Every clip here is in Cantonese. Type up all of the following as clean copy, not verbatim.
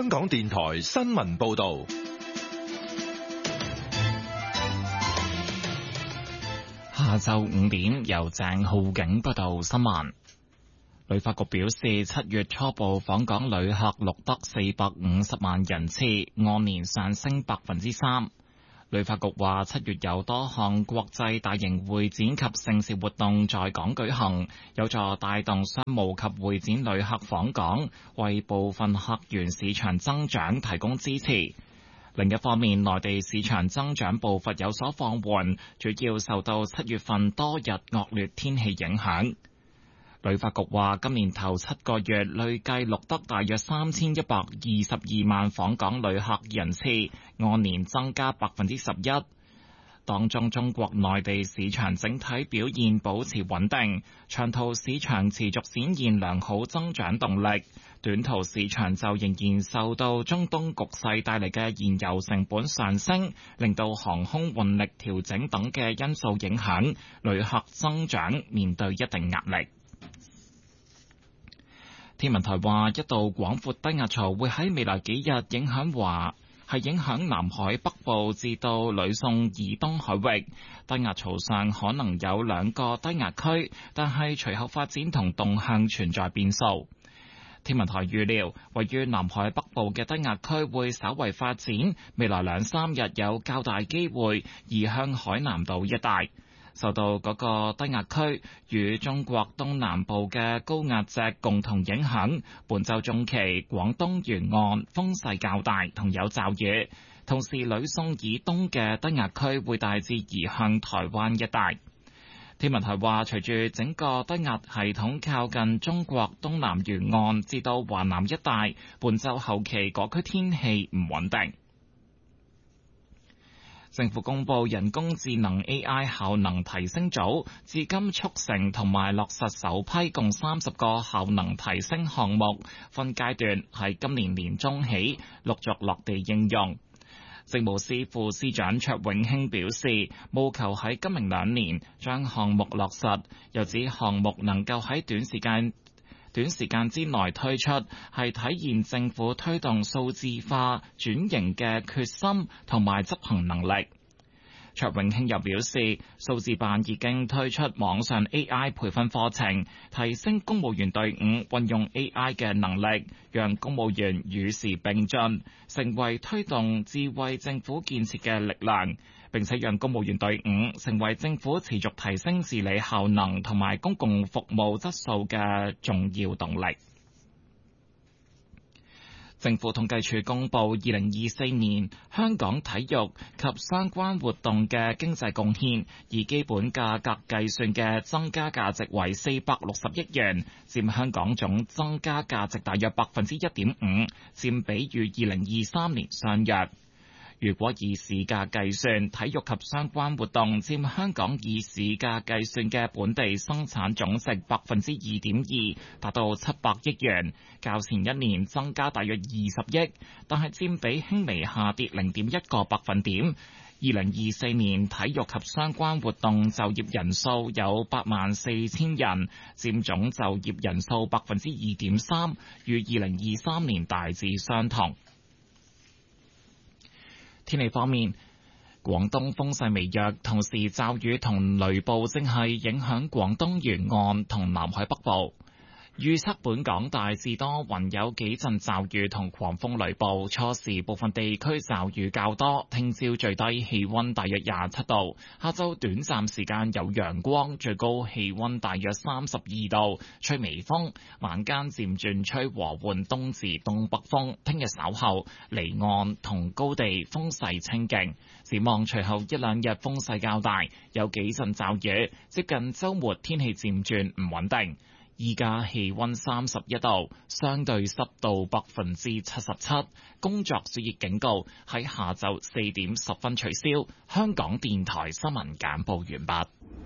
香港電台新聞報道。 下晝5點，由鄭浩景報道新聞。旅發局表示，7月初步訪港旅客錄得450萬人次，按年上升3%。旅發局話，7月有多項國際大型會展及盛事活動在港舉行，有助帶動商務及會展旅客訪港，為部分客源市場增長提供支持。另一方面，內地市場增長步伐有所放緩，主要受到7月份多日惡劣天氣影響。旅發局話，今年頭7個月累計錄得大約3122萬訪港旅客人次，按年增加11%。當中中國內地市場整體表現保持穩定，長途市場持續展現良好增長動力，短途市場就仍然受到中東局勢帶嚟嘅燃油成本上升，令到航空運力調整等嘅因素影響，旅客增長面對一定壓力。天文台話，一道廣闊低壓槽會喺未來幾日影響南海北部至到呂宋以東海域。低壓槽上可能有2個低壓區，但係隨後發展同動向存在變數。天文台預料，位於南海北部嘅低壓區會稍為發展，未來2-3日有較大機會移向海南島一帶。受到嗰個低壓區與中國東南部嘅高壓脊共同影響，本週中期廣東沿岸風勢較大同有驟雨，同時呂宋以東嘅低壓區會大致移向台灣一帶。天文台話，隨住整個低壓系統靠近中國東南沿岸至到華南一帶，本週後期嗰區天氣唔穩定。政府公布人工智能 AI 效能提升組，至今促成同埋落實首批共30個效能提升項目，分階段喺今年年中起陸續落地應用。政務司副司長卓永興表示，務求喺今明2年將項目落實，又指項目能夠喺短時間之內推出，係體現政府推動數字化轉型嘅決心同埋執行能力。卓永興又表示，數字辦已經推出網上 AI 培訓課程，提升公務員隊伍運用 AI 嘅能力，讓公務員與時並進，成為推動智慧政府建設嘅力量，並且讓公務員隊伍成為政府持續提升治理效能同埋公共服務質素嘅重要動力。政府統計處公布2024年香港體育及相關活動嘅經濟貢獻，以基本價格計算嘅增加價值為460億元，佔香港總增加價值大約1.5%，佔比與2023年相若。如果以市價計算，體育及相關活動佔香港以市價計算嘅本地生產總值2.2%，達到700億元，較前一年增加大約20億，但係佔比輕微下跌0.1個百分點。2024年體育及相關活動就業人數有84000人，佔總就業人數2.3%，與2023年大致相同。天氣方面，廣東風勢微弱，同時驟雨同雷暴正係影響廣東沿岸同南海北部。預測本港大致多雲，有幾陣驟雨同狂風雷暴，初時部分地區驟雨較多。聽朝最低氣溫大約27度，下晝短暫時間有陽光，最高氣溫大約32度，吹微風，晚間漸轉吹和緩東至東北風。聽日稍後離岸同高地風勢清勁，展望隨後1-2日風勢較大，有幾陣驟雨，接近週末天氣漸轉唔穩定。依家氣溫31度，相對濕度77%，工作暑熱警告喺下晝4點10分取消。香港電台新聞簡報完畢。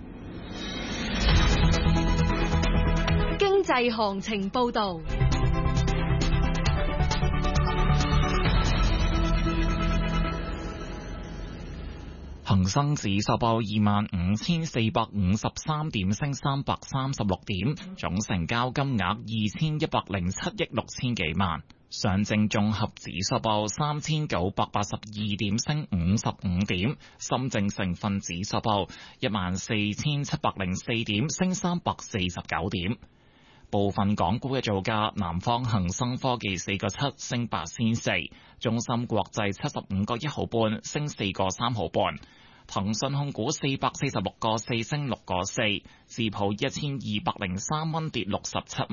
經濟行情報道。 恒生指數報25,453點，升336點，總成交金額2107億6千幾萬。 上證綜合指數報3982點，升55點；深證成分指數報14704點，升349點。部分港股嘅造價：南方恒生科技4個7，升8仙4；中芯國際75個1毫半，升4個3毫半；騰訊控股446個4，升6個4；智普1203蚊，跌67蚊。